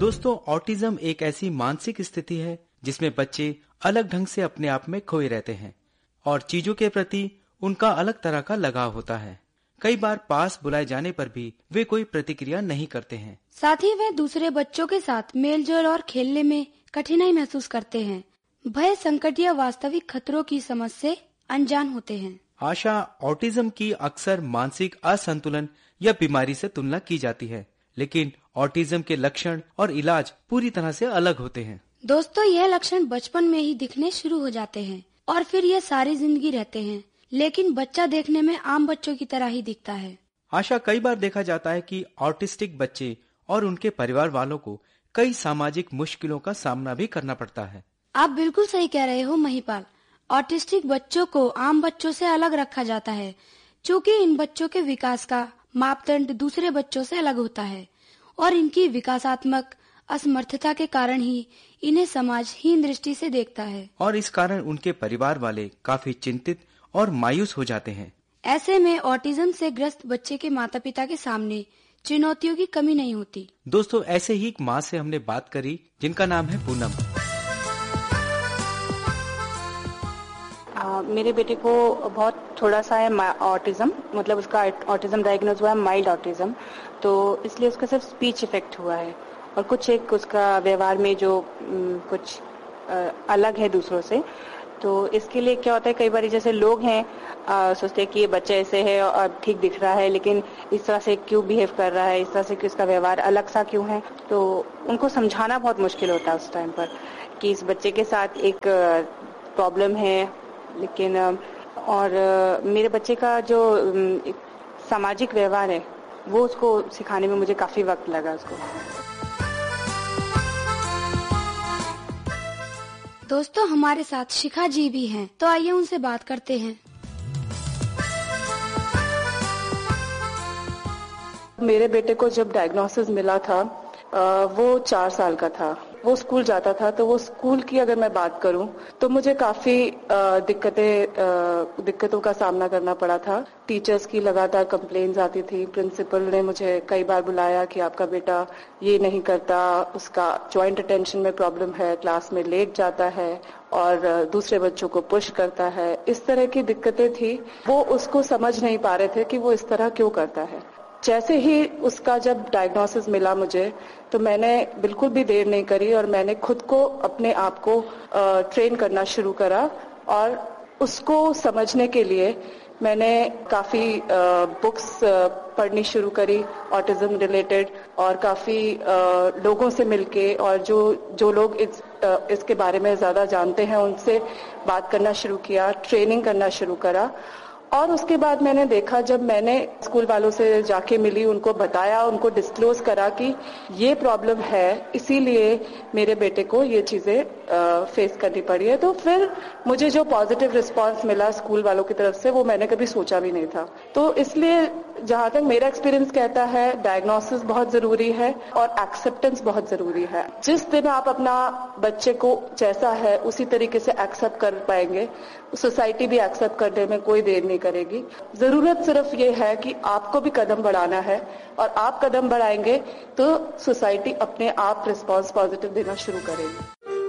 दोस्तों, ऑटिज्म एक ऐसी मानसिक स्थिति है जिसमें बच्चे अलग ढंग से अपने आप में खोए रहते हैं और चीजों के प्रति उनका अलग तरह का लगाव होता है। कई बार पास बुलाए जाने पर भी वे कोई प्रतिक्रिया नहीं करते हैं। साथ ही वे दूसरे बच्चों के साथ मेलजोल और खेलने में कठिनाई महसूस करते हैं। भय, संकट या वास्तविक खतरों की समझ से अनजान होते हैं। आशा, ऑटिज्म की अक्सर मानसिक असंतुलन या बीमारी से तुलना की जाती है, लेकिन ऑटिज्म के लक्षण और इलाज पूरी तरह से अलग होते हैं। दोस्तों, यह लक्षण बचपन में ही दिखने शुरू हो जाते हैं और फिर ये सारी जिंदगी रहते हैं, लेकिन बच्चा देखने में आम बच्चों की तरह ही दिखता है। आशा, कई बार देखा जाता है कि ऑटिस्टिक बच्चे और उनके परिवार वालों को कई सामाजिक मुश्किलों का सामना भी करना पड़ता है। आप बिल्कुल सही कह रहे हो महिपाल। ऑटिस्टिक बच्चों को आम बच्चों से अलग रखा जाता है, क्योंकि इन बच्चों के विकास का मापदंड दूसरे बच्चों से अलग होता है और इनकी विकासात्मक असमर्थता के कारण ही इन्हें समाज हीन दृष्टि से देखता है और इस कारण उनके परिवार वाले काफी चिंतित और मायूस हो जाते हैं। ऐसे में ऑटिज्म से ग्रस्त बच्चे के माता पिता के सामने चुनौतियों की कमी नहीं होती। दोस्तों, ऐसे ही एक माँ से हमने बात करी जिनका नाम है पूनम। मेरे बेटे को बहुत थोड़ा सा है ऑटिज्म, मतलब उसका ऑटिज्म डायग्नोज हुआ है, माइल्ड ऑटिज्म। तो इसलिए उसका सिर्फ स्पीच इफेक्ट हुआ है और कुछ एक उसका व्यवहार में जो कुछ अलग है दूसरों से। तो इसके लिए क्या होता है, कई बार जैसे लोग हैं सोचते हैं कि ये बच्चा ऐसे है और ठीक दिख रहा है, लेकिन इस तरह से क्यों बिहेव कर रहा है, इस तरह से क्यों इसका व्यवहार अलग सा क्यों है। तो उनको समझाना बहुत मुश्किल होता है उस टाइम पर कि इस बच्चे के साथ एक प्रॉब्लम है। लेकिन और मेरे बच्चे का जो सामाजिक व्यवहार है वो उसको सिखाने में मुझे काफी वक्त लगा उसको। दोस्तों, हमारे साथ शिखा जी भी हैं, तो आइए उनसे बात करते हैं। मेरे बेटे को जब डायग्नोसिस मिला था वो 4 साल का था। वो स्कूल जाता था, तो वो स्कूल की अगर मैं बात करूं तो मुझे काफी दिक्कतों का सामना करना पड़ा था। टीचर्स की लगातार कंप्लेंट्स आती थी। प्रिंसिपल ने मुझे कई बार बुलाया कि आपका बेटा ये नहीं करता, उसका जॉइंट अटेंशन में प्रॉब्लम है, क्लास में लेट जाता है और दूसरे बच्चों को पुश करता है। इस तरह की दिक्कतें थी। वो उसको समझ नहीं पा रहे थे कि वो इस तरह क्यों करता है। जैसे ही उसका जब डायग्नोसिस मिला मुझे, तो मैंने बिल्कुल भी देर नहीं करी और मैंने खुद को अपने आप को ट्रेन करना शुरू करा और उसको समझने के लिए मैंने काफी बुक्स पढ़नी शुरू करी ऑटिज्म रिलेटेड, और काफी लोगों से मिलके और जो लोग इसके बारे में ज्यादा जानते हैं उनसे बात करना शुरू किया, ट्रेनिंग करना शुरू करा। और उसके बाद मैंने देखा, जब मैंने स्कूल वालों से जाके मिली, उनको बताया, उनको डिस्क्लोज करा कि ये प्रॉब्लम है, इसीलिए मेरे बेटे को ये चीजें फेस करनी पड़ी है, तो फिर मुझे जो पॉजिटिव रिस्पांस मिला स्कूल वालों की तरफ से वो मैंने कभी सोचा भी नहीं था। तो इसलिए जहां तक मेरा एक्सपीरियंस कहता है, डायग्नोसिस बहुत जरूरी है और एक्सेप्टेंस बहुत जरूरी है। जिस दिन आप अपना बच्चे को जैसा है उसी तरीके से एक्सेप्ट कर पाएंगे, सोसाइटी भी एक्सेप्ट करने में कोई देर नहीं करेगी। जरूरत सिर्फ ये है कि आपको भी कदम बढ़ाना है, और आप कदम बढ़ाएंगे तो सोसाइटी अपने आप रिस्पांस पॉजिटिव देना शुरू करेगी।